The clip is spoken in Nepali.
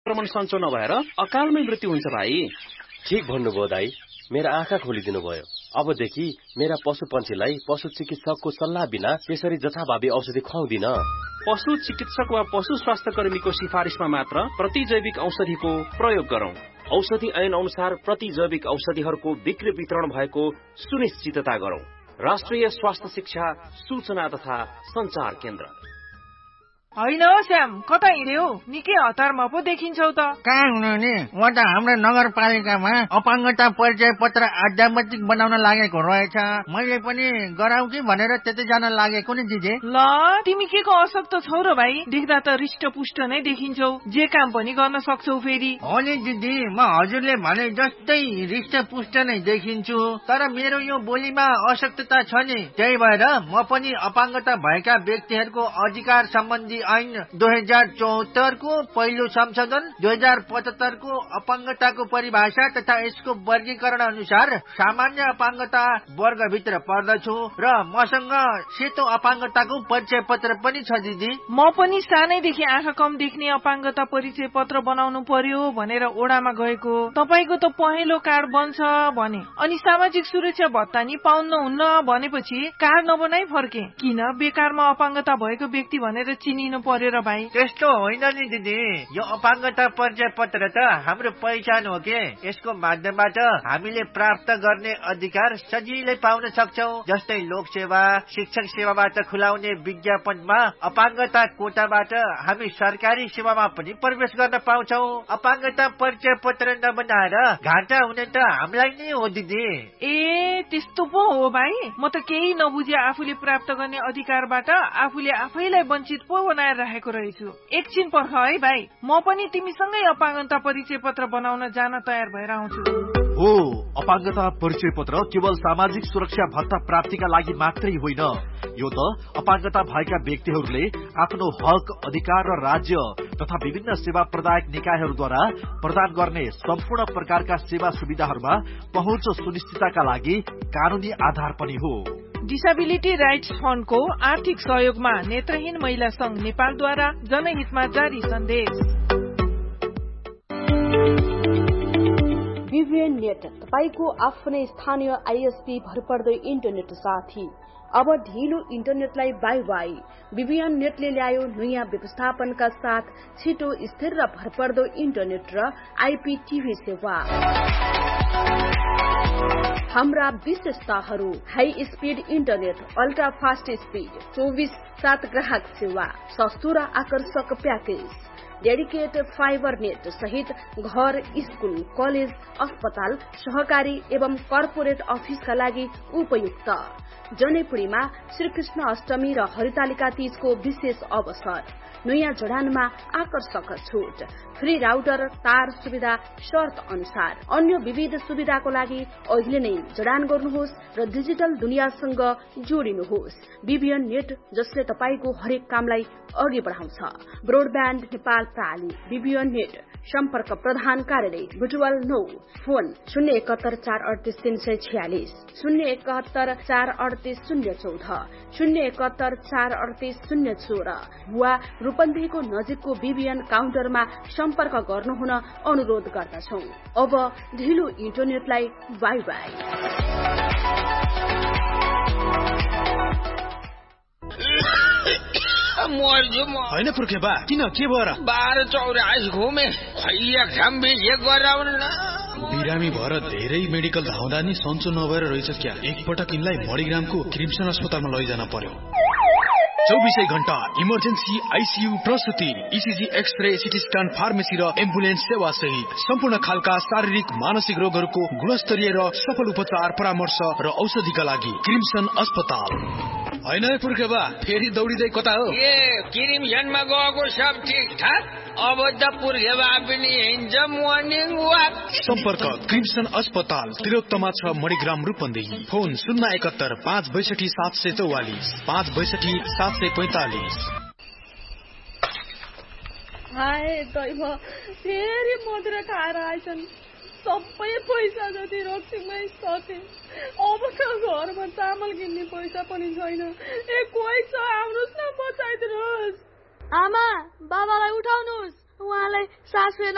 संक्रमण सञ्चो नभएर अकालमै मृत्यु हुन्छ भाइ। ठिक भन्नुभयो दाइ, मेरा आँखा खोलिदिनु भयो। अबदेखि मेरा पशुपन्छीलाई पशु चिकित्सकको सल्लाह बिना त्यसरी जथाभावी औषधि खुवाउँदिन। पशु चिकित्सक वा पशु स्वास्थ्य कर्मीको सिफारिसमा मात्र प्रतिजैविक औषधिको प्रयोग गरौं। औषधि ऐन अनुसार प्रतिजैविक औषधिहरूको बिक्री वितरण भएको सुनिश्चितता गरौं। राष्ट्रिय स्वास्थ्य शिक्षा सूचना तथा संचार केन्द्र। होइन श्याम, कता हिँड्यौ? निकै हतारमा पो देखिन्छौ त। कहाँ हुनु नि, म त हाम्रो नगरपालिकामा अपाङ्गता परिचय पत्र आध्यात्मिक बनाउन लागेको रहेछ। मैले पनि गराउ कि भनेर त्यतै जान लागेको नि दिदी। ल, तिमी के को अशक्त छौ र भाइ? देख्दा त हृष्टपुष्ट नै देखिन्छौ। जे काम पनि गर्न सक्छौ फेरि। हो नि दिदी, म हजुरले भने जस्तै हृष्टपुष्ट नै देखिन्छु, तर मेरो यो बोलीमा अशक्तता छ नि। त्यही भएर म पनि अपाङ्गता भएका व्यक्तिहरूको अधिकार सम्बन्धी ऐन 2074 को पहिलो संशोधन 2075 को अपाङ्गताको परिभाषा तथा यसको वर्गीकरण अनुसार सामान्य अपाङ्गता वर्गभित्र पर्दछु र मसँग सेतो अपाङ्गताको परिचय पत्र पनि छ दिदी। म पनि सानैदेखि आँखा कम देख्ने अपाङ्गता परिचय पत्र बनाउनु पर्यो भनेर ओडामा गएको। तपाईको त पहेँलो कार्ड बन्छ भने, अनि सामाजिक सुरक्षा भत्ता नि पाउनुहुन्न भनेपछि कार्ड नबनाई फर्के। किन बेकारमा अपाङ्गता भएको व्यक्ति भनेर चिनिनु पर्यो र भाइ? त्यस्तो होइन नि दिदी, यो अपाङ्गता परिचय पत्र त हाम्रो पहिचान हो के। यसको माध्यमबाट हामीले प्राप्त गर्ने अधिकार सजिलै पाउन सक्छौ। जस्तै लोकसेवा, शिक्षक सेवाबाट खुलाउने विज्ञापनमा अपाङ्गता कोटाबाट हामी सरकारी सेवामा पनि प्रवेश गर्न पाउँछौ। अपाङ्गता परिचय पत्र नबनाएर घाटा हुने त हामीलाई नै हो दिदी। ए, त्यस्तो पो हो भाइ? म त केही नबुझे आफूले प्राप्त गर्ने अधिकारबाट आफूले आफैलाई वञ्चित पो बनाएर राखेको रहेछु। एकछिन पर्ख है भाइ, म पनि तिमीसँगै अपाङ्गता परिचय पत्र बनाउन जान तयार भएर आउँछु। हो, अपाङ्गता परिचय पत्र केवल सामाजिक सुरक्षा भत्ता प्राप्तिका लागि मात्रै होइन, यो त अपाङ्गता भएका व्यक्तिहरूले आफ्नो हक, अधिकार र राज्य तथा विभिन्न सेवा प्रदायक निकायहरूद्वारा प्रदान गर्ने सम्पूर्ण प्रकारका सेवा सुविधाहरूमा पहुँच सुनिश्चितताका लागि कानूनी आधार पनि हो। डिसेबिलिटी राइट्स फन्डको आर्थिक सहयोगमा नेत्रहीन महिला संघ नेपालद्वारा जनहितमा जारी सन्देश। बीबीएन नेट, तपाईको आफ्नै स्थानीय आईएसपी भरपर्दो इन्टरनेट साथी। अब ढिलो इन्टरनेटलाई बाई बाई। बीबीएन नेटले ल्यायो नयाँ व्यवस्थापनका साथ छिटो, स्थिर र भरपर्दो इन्टरनेट र आईपीटीभी सेवा। हाम्रा विशेषताहरू: high speed internet, ultra fast speed, 24/7 ग्राहक सेवा, सस्तो र आकर्षक प्याकेज, डेडिकेटेड फाइबर नेट सहित घर, स्कूल, कलेज, अस्पताल, सहकारी एवं कर्पोरेट अफिसका लागि उपयुक्त। जनैपुरीमा श्रीकृष्ण अष्टमी र हरितालिका तीजको विशेष अवसर। नयाँ जडानमा आकर्षक छुट, फ्री राउटर, तार सुविधा शर्त अनुसार। अन्य विविध सुविधाको लागि अहिले नै जडान गर्नुहोस् र डिजिटल दुनियाँसँग जोडिनुहोस्। बीबीएन नेट, जसले तपाईको हरेक कामलाई अघि बढाउँछ। ब्रोडब्यान्ड नेपाल प्राली। बीबीएन नेट, सम्पर्क प्रधान कार्यालय बुटवल 9, फोन 071 438 346, 071 438 014, 071 438 016 वा रूपन्देहीको नजिकको बीबीएन काउन्टरमा सम्पर्क गर्नुहुन अनुरोध गर्दछौ। अब ढिलो इन्टरनेटलाई बाई बाई। होइन पुर्खेबा, किन, के भएर? 12-24 घुमे, खैया घाम्बे जे गराउन न। बिरामी भएर धेरै मेडिकल धाउँदा नि सन्चो नभएर रहेछ क्या। एकपटक यिनलाई मणिग्रामको क्रिम्सन अस्पतालमा लैजान पर्यो। 24 घण्टा emergency, ICU, प्रसुति, ECG, x-ray, CT scan, pharmacy र एम्बुलेन्स सेवा सहित सम्पूर्ण खालका शारीरिक मानसिक रोगहरूको गुणस्तरीय र सफल उपचार, परामर्श र औषधिका लागि क्रिम्सन अस्पताल। होइन पुर्खेबा, फेरि दौडिँदै कता हो? क्रिम्सनमा गएको सब ठिकठाक, अब त पुर्खेबा पनि हिँड्छ मर्निङ वाक। सम्पर्क क्रिम्सन अस्पताल, तिलोत्तमा 6, मणिग्राम, रूपन्देही। फोन 071 562 744, 562 745। हाय दैव, फेरि मदिरा खाएर आइछन्। सबै पैसा जति रक्सीमै सके। अब त घरमा चामल किन्ने पैसा पनि छैन। कोही छ, आउनुहोस् न, बचाइदिनुहोस्। आमा, बाबालाई उठाउनुहोस्, उहाँलाई सास फेर्न